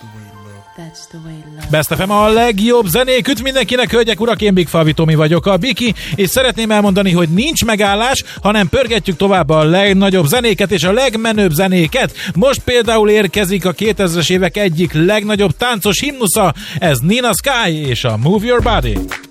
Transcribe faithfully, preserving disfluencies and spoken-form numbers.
Best ef em a legjobb zenék, üt mindenkinek, hölgyek, urak, én Big Falvi Tomi vagyok, a Biki, és szeretném elmondani, hogy nincs megállás, hanem pörgetjük tovább a legnagyobb zenéket és a legmenőbb zenéket. Most például érkezik a kétezres évek egyik legnagyobb táncos himnusza, ez Nina Sky és a Move Your Body.